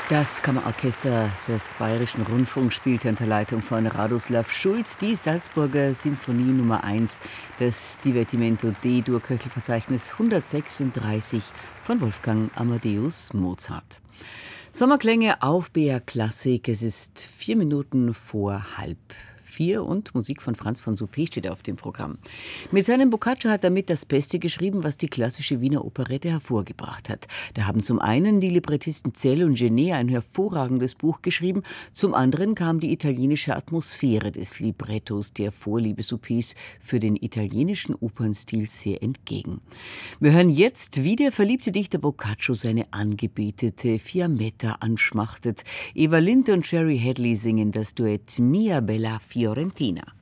Das Kammerorchester des Bayerischen Rundfunks spielte unter Leitung von Radoslav Schulz die Salzburger Sinfonie Nummer 1 des Divertimento D-Dur-Köchelverzeichnis 136 von Wolfgang Amadeus Mozart. Sommerklänge auf BR Klassik. Es ist 4 Minuten vor 3:30 und Musik von Franz von Suppé steht auf dem Programm. Mit seinem Boccaccio hat er mit das Beste geschrieben, was die klassische Wiener Operette hervorgebracht hat. Da haben zum einen die Librettisten Zell und Genet ein hervorragendes Buch geschrieben, zum anderen kam die italienische Atmosphäre des Librettos der Vorliebe Suppés für den italienischen Opernstil sehr entgegen. Wir hören jetzt, wie der verliebte Dichter Boccaccio seine Angebetete Fiammetta anschmachtet. Eva Lind und Sherry Hadley singen das Duett Mia Bella Fiorentina.